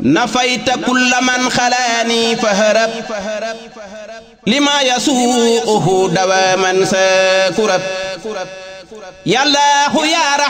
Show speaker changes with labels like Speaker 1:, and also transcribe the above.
Speaker 1: نفيت كل من خلاني فهرب لما يسوءه دواما ساكرب يا الله يا رحمن